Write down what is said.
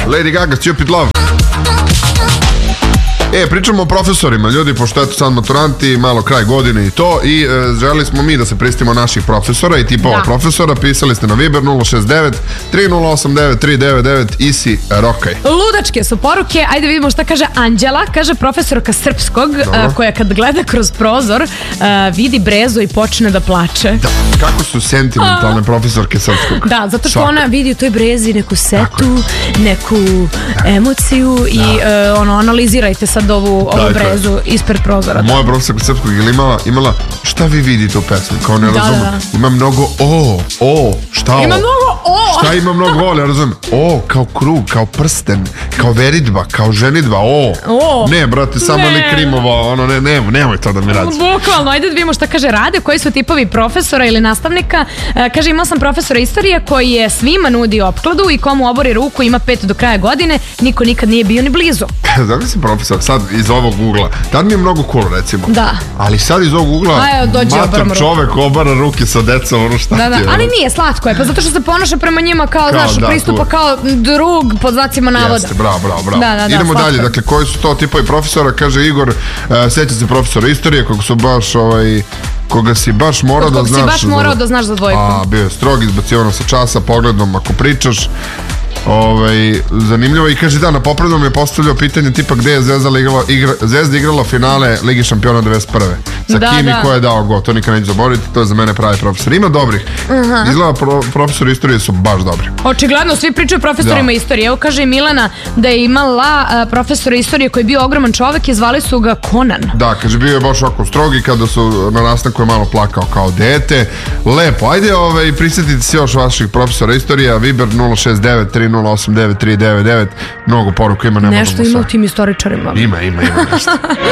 Lady Gaga, Stupid Love. Pričamo o profesorima, ljudi, pošto eto sad maturanti, malo kraj godine i to, i želi smo mi da se pristimo naših profesora i tipova profesora. Pisali ste na Viber 069 3089 399 i si rokaj. Ludačke su poruke, ajde vidimo šta kaže Anđela. Kaže profesorka srpskog, koja kad gleda kroz prozor vidi brezu i počne da plače. Da, kako su sentimentalne profesorke srpskog. Da, zato što ona vidi u toj brezi neku setu, neku emociju i analizirajte sad ovu brezu ispred prozora. Moja profesorka srpskog je imala šta vi vidite u pesmi, kao ne razumem. Ima mnogo šta Ima mnogo Šta ima mnogo ne razumem. Kao krug, kao prsten, kao veridba, kao ženidba, Ne, brate, samo li krimova, nemoj to da mi radi. Bukvalno, ajde da vidimo šta kaže Rade, koji su tipovi profesora ili nastavnika. Kaže, imao sam profesora istorije koji je svima nudi opkladu i komu obori ruku ima 5 do kraja godine, niko nikad nije bio ni blizu. Znam si profesor, sad iz ovog ugla, tad mi je mnogo cool recimo. Da. Ali sad iz ovog ugla, mator čovek obara ruke sa decom, ono šta ti je. Ali nije, slatko je, pa zato što se ponaša prema njima kao, znaš, pristupa kao drug pod znacima navoda. Jeste, bravo. Idemo dalje, dakle, koji su to tipovi profesora, kaže Igor, seća se profesora istorije, koga si baš morao da znaš za dvojku. Bio je strog, izbacivano sa časa, pogledom ako pričaš. Zanimljivo. I kaže na poprednom je postavljao pitanje tipa gde je Zvezda igrala finale Ligi šampiona 91. Sa kim i ko je dao go. To nikad neću zaboraviti, to je za mene pravi profesor. Ima dobrih. Izgleda profesori istorije su baš dobri. Očigledno, svi pričaju profesorima istorije. Evo kaže Milena da je imala profesora istorije koji je bio ogroman čovek i zvali su ga Conan. Da, kaže bio je baš ovako strogi, kada su na nastanku je malo plakao kao dete. Lepo, ajde prisjetite se još vaših profesora istorije. Viber 069 3089 399. Mnogo poruka ima. Nešto ima u tim istoričarima. Ima nešto.